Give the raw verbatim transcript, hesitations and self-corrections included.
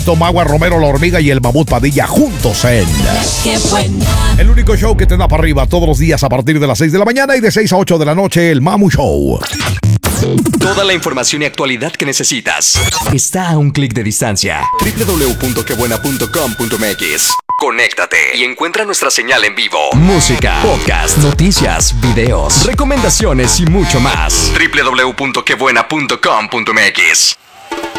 Tomagua, Romero, La Hormiga y el Mamut Padilla juntos en Qué buena. el único show que te da para arriba todos los días a partir de las seis de la mañana y de seis a ocho de la noche, el Mamu Show. Toda la información y actualidad que necesitas está a un clic de distancia. doble u doble u doble u punto qué buena punto com punto m x. Conéctate y encuentra nuestra señal en vivo. Música, podcast, noticias, videos, recomendaciones y mucho más. doble u doble u doble u punto qué buena punto com punto m x.